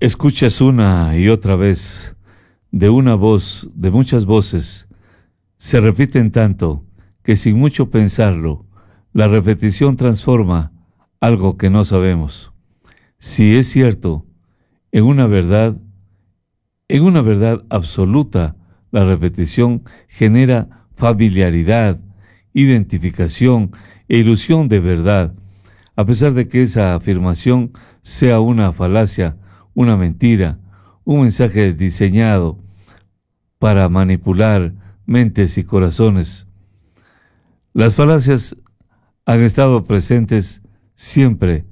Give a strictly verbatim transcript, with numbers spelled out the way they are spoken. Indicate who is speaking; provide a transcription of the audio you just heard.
Speaker 1: Escuchas una y otra vez de una voz, de muchas voces, se repiten tanto que sin mucho pensarlo, la repetición transforma algo que no sabemos. Si es cierto, en una verdad, en una verdad absoluta, la repetición genera familiaridad, identificación e ilusión de verdad, a pesar de que esa afirmación sea una falacia, una mentira, un mensaje diseñado para manipular mentes y corazones. Las falacias han estado presentes siempre